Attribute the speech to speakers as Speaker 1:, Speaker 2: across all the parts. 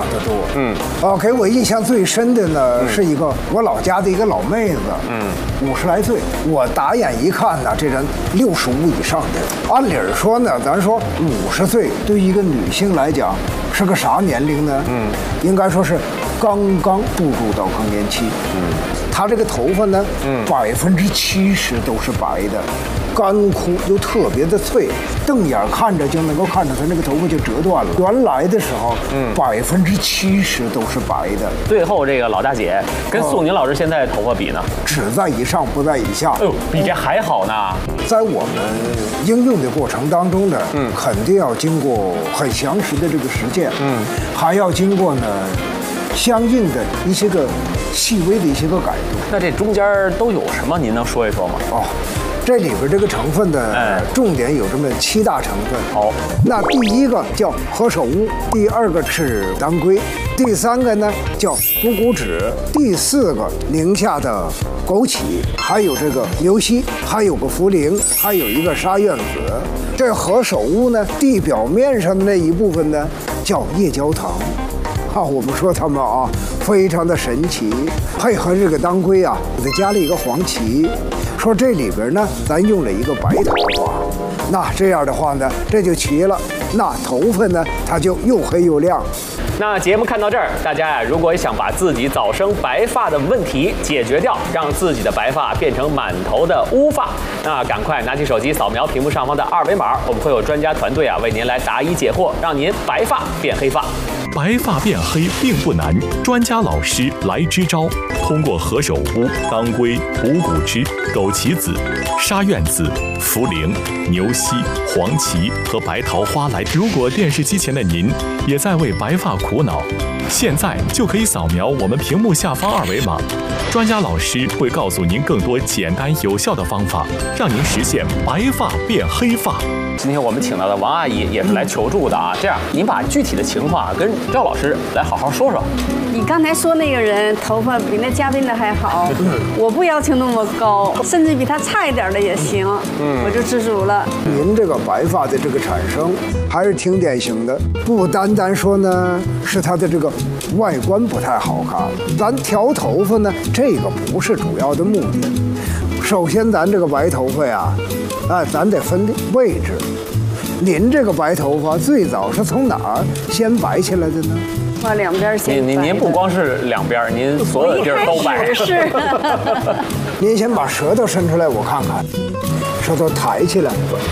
Speaker 1: 的多。给我印象最深的呢，是一个我老家的一个老妹子，50来岁，我打眼一看呢，这人65以上的。按理说呢，咱说50岁对于一个女性来讲是个啥年龄呢？应该说是刚刚步入到更年期。她这个头发呢，70%都是白的。干枯又特别的脆，瞪眼看着就能够看着它那个头发就折断了。原来的时候，70%都是白的。
Speaker 2: 最后这个老大姐跟宋宁老师现在头发比呢？
Speaker 1: 只在以上不在以下。
Speaker 2: 哎呦，比这还好呢。
Speaker 1: 在我们应用的过程当中呢，肯定要经过很详实的这个实践，还要经过呢相应的一些个细微的一些个改动。
Speaker 2: 那这中间都有什么？您能说一说吗？
Speaker 1: 这里边这个成分的重点有这么7大成分。
Speaker 2: 好，
Speaker 1: 那第一个叫何首乌，第2个是当归，第3个呢叫乌骨脂，第4个宁夏的枸杞，还有这个牛膝，还有个茯苓，还有一个沙苑子。这何首乌呢，地表面上的那一部分呢叫夜焦糖。我们说它们非常的神奇，配合这个当归啊，给它加了一个黄芪。说这里边呢，咱用了一个白头发，那这样的话呢，这就齐了。那头发呢，它就又黑又亮。
Speaker 2: 那节目看到这儿，大家呀，如果想把自己早生白发的问题解决掉，让自己的白发变成满头的乌发，那赶快拿起手机扫描屏幕上方的2维码，我们会有专家团队为您来答疑解惑，让您白发变黑发。
Speaker 3: 白发变黑并不难，专家老师来支招。通过何首乌、当归、五谷汁、枸杞子、沙苑子、茯苓、牛膝、黄芪和白桃花来。如果电视机前的您也在为白发苦恼，现在就可以扫描我们屏幕下方2维码，专家老师会告诉您更多简单有效的方法，让您实现白发变黑发。
Speaker 2: 今天我们请到的王阿姨也是来求助的这样，您把具体的情况跟赵老师来好好说说。
Speaker 4: 你刚才说那个人头发比那嘉宾的还好，我不要求那么高，甚至比他差一点的也行，我就知足了。
Speaker 1: 您这个白发的这个产生还是挺典型的，不单单说呢是他的这个外观不太好看，咱调头发呢这个不是主要的目的。首先咱这个白头发呀，咱得分位置。您这个白头发最早是从哪儿先白起来的呢？
Speaker 4: 两边先白。
Speaker 2: 您不光是两边，您所有的地儿都白。
Speaker 4: 是。
Speaker 1: 您先把舌头伸出来，我看看，舌头抬起来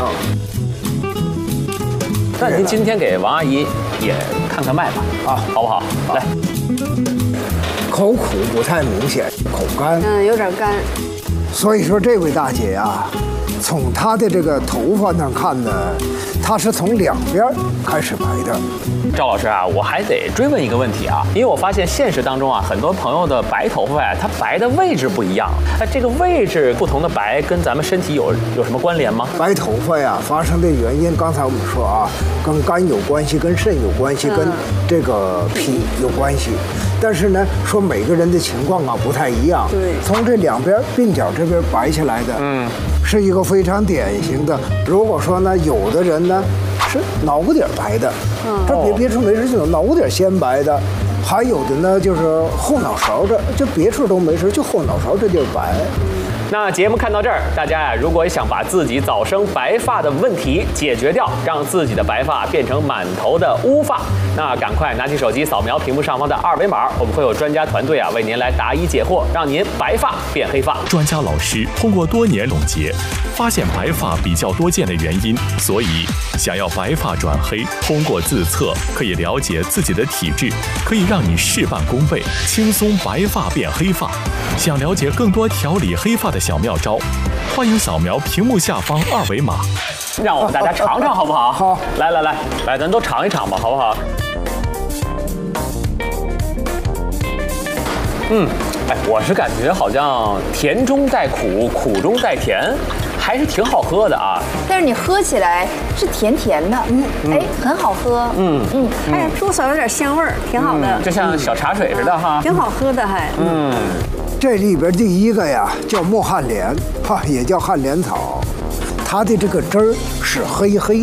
Speaker 2: 那您今天给王阿姨也看看脉吧，好不好？来，
Speaker 1: 口苦不太明显，口干，
Speaker 4: 有点干。
Speaker 1: 所以说这位大姐呀，从她的这个头发上看呢，她是从两边开始白的。
Speaker 2: 赵老师我还得追问一个问题因为我发现现实当中很多朋友的白头发它白的位置不一样，这个位置不同的白跟咱们身体有什么关联吗？
Speaker 1: 白头发发生的原因，刚才我们说跟肝有关系，跟肾有关系，跟这个脾有关系。但是呢，说每个人的情况不太一样。
Speaker 4: 对，从
Speaker 1: 这两边鬓角这边白起来的，是一个非常典型的。如果说呢，有的人呢是脑瓜底白的，这别处没事就有脑瓜底先白的，还有的呢就是后脑勺这就别处都没事，就后脑勺这地儿白。
Speaker 2: 那节目看到这儿，大家如果想把自己早生白发的问题解决掉，让自己的白发变成满头的乌发，那赶快拿起手机扫描屏幕上方的2维码，我们会有专家团队为您来答疑解惑，让您白发变黑发。
Speaker 3: 专家老师通过多年总结，发现白发比较多见的原因，所以想要白发转黑，通过自测可以了解自己的体质，可以让你事半功倍，轻松白发变黑发。想了解更多调理黑发的小妙招，欢迎扫描屏幕下方2维码，
Speaker 2: 让我们大家尝尝好不好？
Speaker 1: 好，
Speaker 2: 来，咱都尝一尝吧，好不好？我是感觉好像甜中带苦，苦中带甜，还是挺好喝的
Speaker 5: 但是你喝起来是甜甜的，很好喝，
Speaker 4: 还多少有点香味儿，挺好的，
Speaker 2: 就像小茶水似的
Speaker 4: 挺好喝的还。
Speaker 1: 这里边第一个叫墨旱莲，也叫旱莲草，它的这个汁儿是黑黑的，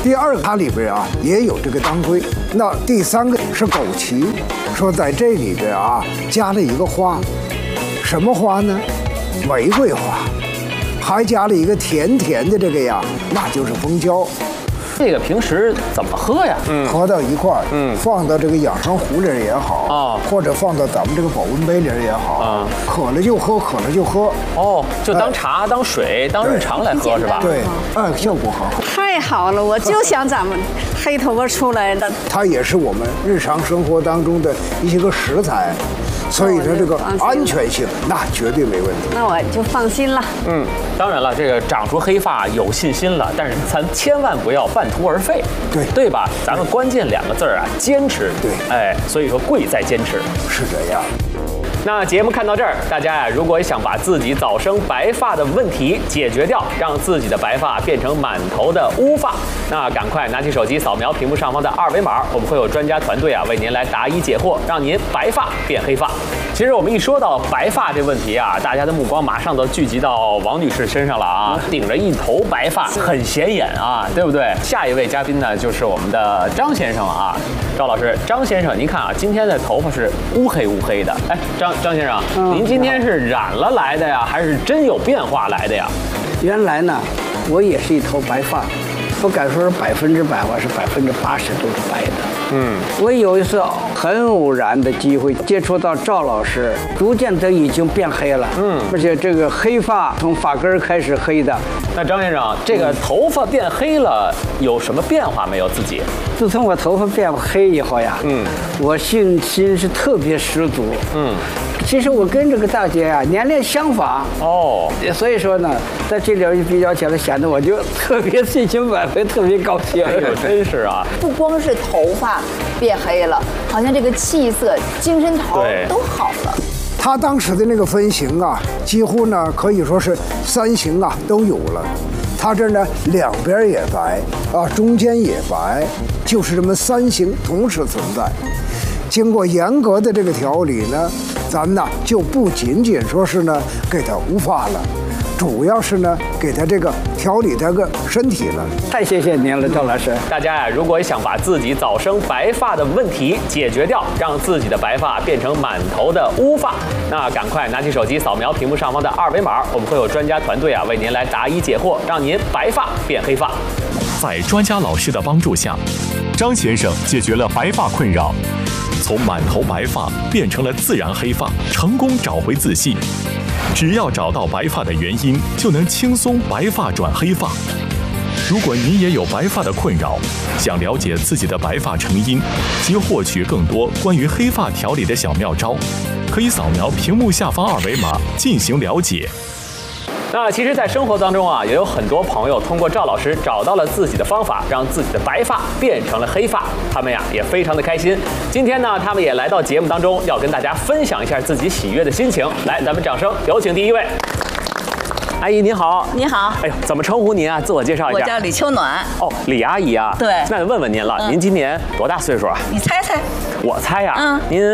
Speaker 1: 第二个它里边啊也有这个当归。那第三个是枸杞，说在这里边啊加了一个花，什么花呢？玫瑰花，还加了一个甜甜的这个呀，那就是蜂胶。
Speaker 2: 这个平时怎么喝呀？
Speaker 1: 合到一块儿，放到这个养生壶里也好，或者放到咱们这个保温杯里也好，渴了就喝，渴了就喝。
Speaker 2: 哦，就当茶、当水、当日常来喝是吧？
Speaker 1: 对，效果很好。
Speaker 4: 太好了，我就想咱们黑头发出来的。
Speaker 1: 它也是我们日常生活当中的一些个食材。所以说这个安全性那绝对没问题。
Speaker 4: 那我就放心了。
Speaker 2: 当然了，这个长出黑发有信心了，但是咱千万不要半途而废，对吧？咱们关键2个字啊，坚持。对，所以说贵在坚持。
Speaker 1: 是这样。
Speaker 2: 那节目看到这儿，大家呀，如果想把自己早生白发的问题解决掉，让自己的白发变成满头的乌发，那赶快拿起手机扫描屏幕上方的2维码，我们会有专家团队啊为您来答疑解惑，让您白发变黑发。其实我们一说到白发这问题啊，大家的目光马上都聚集到王女士身上了啊，顶着一头白发，很显眼啊，对不对？下一位嘉宾呢，就是我们的张先生啊，赵老师，张先生，您看啊，今天的头发是乌黑乌黑的，哎，张先生，您今天是染了来的呀，还是真有变化来的呀？
Speaker 6: 原来呢，我也是一头白发，不敢说是100%，我是80%都是白的。我有一次很偶然的机会接触到赵老师，逐渐的已经变黑了。而且这个黑发从发根开始黑的。
Speaker 2: 那张先生，这个头发变黑了，有什么变化没有？自己？
Speaker 6: 自从我头发变黑以后呀，我信心是特别十足。其实我跟这个大姐啊年龄相仿所以说呢，在这里一比较起来，显得我就特别信心满分，特别高兴。
Speaker 2: 真是啊！
Speaker 5: 不光是头发变黑了，好像这个气色、精神头都好了。
Speaker 1: 他当时的那个分型啊，几乎呢可以说是3型啊都有了。他这呢两边也白啊，中间也白，就是这么3型同时存在。经过严格的这个调理呢，咱呢就不仅仅说是呢给他乌发了，主要是呢给他这个调理这个身体了。
Speaker 6: 太谢谢您了，赵老师。
Speaker 2: 大家呀，如果想把自己早生白发的问题解决掉，让自己的白发变成满头的乌发，那赶快拿起手机扫描屏幕上方的2维码，我们会有专家团队啊为您来答疑解惑，让您白发变黑发。
Speaker 3: 在专家老师的帮助下，张先生解决了白发困扰，从满头白发变成了自然黑发，成功找回自信。只要找到白发的原因，就能轻松白发转黑发。如果您也有白发的困扰，想了解自己的白发成因及获取更多关于黑发调理的小妙招，可以扫描屏幕下方2维码进行了解。
Speaker 2: 那其实，在生活当中啊，也有很多朋友通过赵老师找到了自己的方法，让自己的白发变成了黑发。他们呀也非常的开心。今天呢，他们也来到节目当中，要跟大家分享一下自己喜悦的心情。来，咱们掌声有请第一位。阿姨您好。
Speaker 7: 你好。
Speaker 2: 哎呦，怎么称呼您啊？自我介绍一下。
Speaker 7: 我叫李秋暖。
Speaker 2: 哦，李阿姨啊。
Speaker 7: 对。
Speaker 2: 那就问问您了，您今年多大岁数啊？
Speaker 7: 你猜猜。
Speaker 2: 我猜呀。您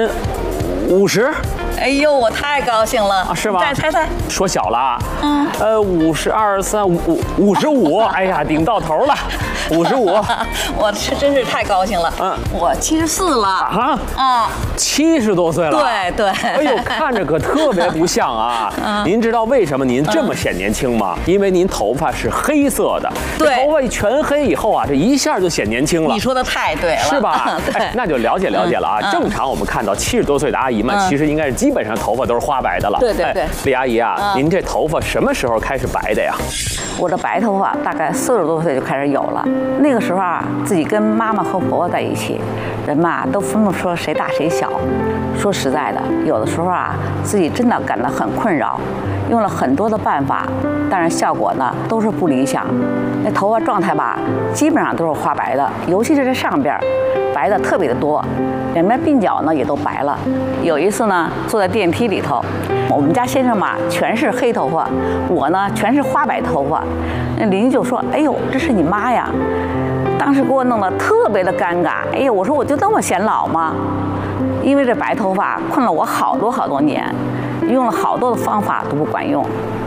Speaker 2: 50。
Speaker 7: 哎呦，我太高兴了
Speaker 2: 啊！是吗？
Speaker 7: 再猜猜，
Speaker 2: 说小了。52、3、55，哎呀，顶到头了，55。
Speaker 7: 我真是太高兴了。我74了。
Speaker 2: 70多岁了。
Speaker 7: 对。
Speaker 2: 哎呦，看着可特别不像啊。您知道为什么您这么显年轻吗？因为您头发是黑色的。
Speaker 7: 对。
Speaker 2: 头发全黑以后啊，这一下就显年轻了。
Speaker 7: 你说的太对了。
Speaker 2: 是吧？
Speaker 7: 对。
Speaker 2: 那就了解了解了啊。正常我们看到70多岁的阿姨们，其实应该是基本上头发都是花白的了。
Speaker 7: 对。
Speaker 2: 李阿姨啊，您这头发什么时候开始白的呀？
Speaker 8: 我的白头发大概40多岁就开始有了。那个时候啊，自己跟妈妈和婆婆在一起，人嘛都分不出谁大谁小。说实在的，有的时候啊，自己真的感到很困扰，用了很多的办法，但是效果呢都是不理想。那头发状态吧，基本上都是花白的，尤其是这上边白的特别的多，两边鬓角呢也都白了。有一次呢，坐在电梯里头，我们家先生嘛全是黑头发，我呢全是花白头发。那邻居就说：“哎呦，这是你妈呀！”当时给我弄得特别的尴尬。哎呦，我说我就这么显老吗？因为这白头发困了我好多年，用了好多的方法都不管用。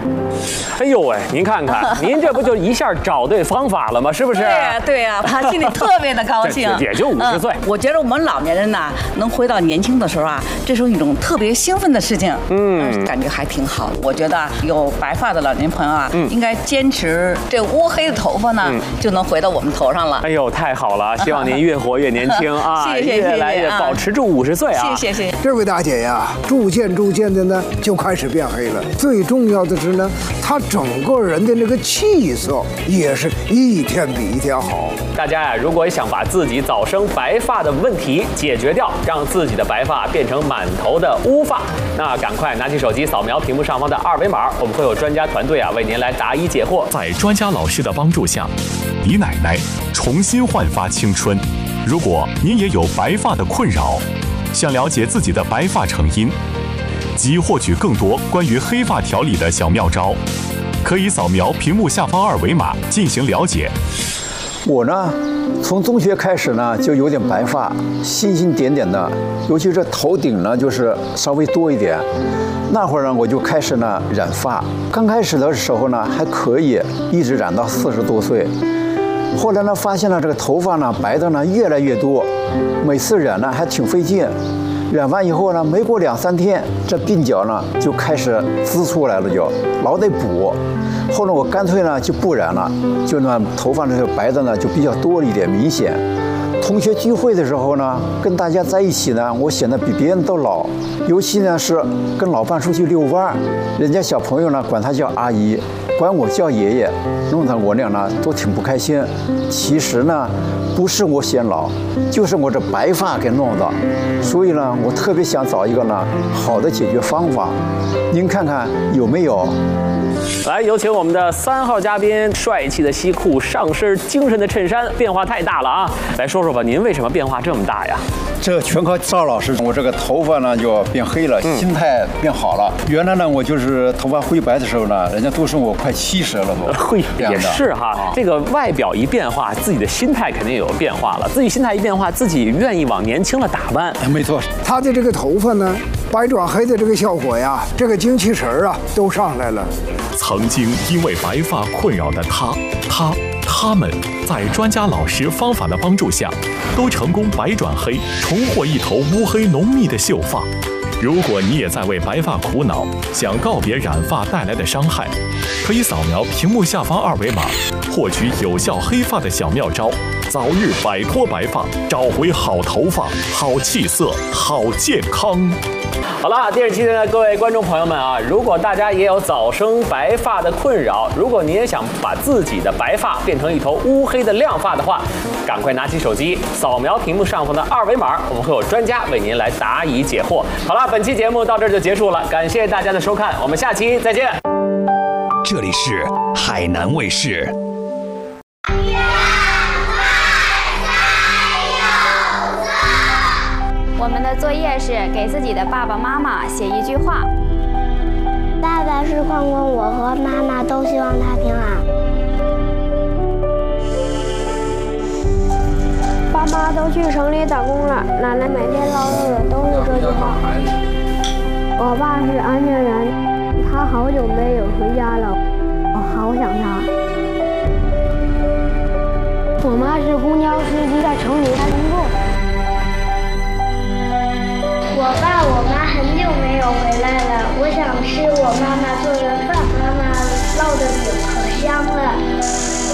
Speaker 2: 哎呦喂，您看看，您这不就一下找对方法了吗？是不是？
Speaker 7: 对呀，对呀，他心里特别的高兴。
Speaker 2: 也就50岁。
Speaker 7: 我觉得我们老年人呐，能回到年轻的时候啊，这是一种特别兴奋的事情。感觉还挺好的。我觉得有白发的老年朋友啊，应该坚持这乌黑的头发呢，就能回到我们头上了。
Speaker 2: 哎呦，太好了！希望您越活越年轻啊，
Speaker 7: 谢谢
Speaker 2: 越来越保持住50岁啊！
Speaker 7: 谢谢。
Speaker 1: 这位大姐呀，逐渐的呢就开始变黑了。最重要的是呢，她整个人的那个气色也是一天比一天好。
Speaker 2: 大家呀，如果想把自己早生白发的问题解决掉，让自己的白发变成满头的乌发，那赶快拿起手机扫描屏幕上方的2维码，我们会有专家团队啊为您来答疑解惑。
Speaker 3: 在专家老师的帮助下，李奶奶重新焕发青春。如果您也有白发的困扰，想了解自己的白发成因及获取更多关于黑发调理的小妙招，可以扫描屏幕下方2维码进行了解。
Speaker 9: 我呢，从中学开始呢就有点白发，星星点点的，尤其是头顶呢就是稍微多一点。那会儿呢我就开始呢染发，刚开始的时候呢还可以，一直染到40多岁。后来呢发现了这个头发呢白的呢越来越多，每次染呢还挺费劲。染完以后呢，没过2、3天，这鬓角呢就开始滋出来了，就老得补。后来我干脆呢就不染了，就呢头发呢白的呢就比较多一点，明显。同学聚会的时候呢，跟大家在一起呢，我显得比别人都老。尤其呢是跟老伴出去遛弯，人家小朋友呢管他叫阿姨，管我叫爷爷，弄得我俩呢都挺不开心。其实呢，不是我显老，就是我这白发给弄的。所以呢，我特别想找一个呢好的解决方法，您看看有没有？
Speaker 2: 来，有请我们的3号嘉宾，帅气的西裤，上身精神的衬衫，变化太大了啊！来说说吧，您为什么变化这么大呀？
Speaker 9: 这全靠赵老师，我这个头发呢就变黑了，心态变好了。原来呢，我就是头发灰白的时候呢，人家都说我快70了都。
Speaker 2: 会也是哈，这个外表一变化，自己的心态肯定也有变化了。自己心态一变化，自己愿意往年轻了打扮。
Speaker 9: 没错，
Speaker 1: 他的这个头发呢，白转黑的这个效果呀，这个精气神啊都上来了。
Speaker 3: 曾经因为白发困扰的他们，在专家老师方法的帮助下，都成功白转黑，重获一头乌黑浓密的秀发。如果你也在为白发苦恼，想告别染发带来的伤害，可以扫描屏幕下方2维码，获取有效黑发的小妙招，早日摆脱白发，找回好头发、好气色、好健康。
Speaker 2: 好了，电视机前的各位观众朋友们啊，如果大家也有早生白发的困扰，如果你也想把自己的白发变成一头乌黑的亮发的话，赶快拿起手机扫描屏幕上方的2维码，我们会有专家为您来答疑解惑。好了，本期节目到这儿就结束了，感谢大家的收看，我们下期再见。
Speaker 10: 这里是海南卫视。
Speaker 11: 我们的作业是给自己的爸爸妈妈写一句话。
Speaker 12: 爸爸是框框，我和妈妈都希望他平安。爸妈都去城里打工了，奶奶每天唠叨的都是这句话。我爸是安全员，他好久没有回家了，我好想他。我妈是公交司机，在城里干工作。我爸我妈很久没有回来了，我想吃我妈妈做的